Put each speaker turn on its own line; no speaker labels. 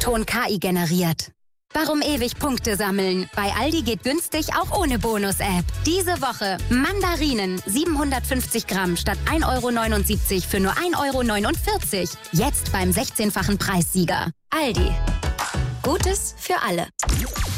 Ton KI generiert. Warum ewig Punkte sammeln? Bei Aldi geht günstig auch ohne Bonus-App. Diese Woche Mandarinen 750 Gramm statt 1,79 € für nur 1,49 €. Jetzt beim 16-fachen Preissieger. Aldi. Gutes für alle.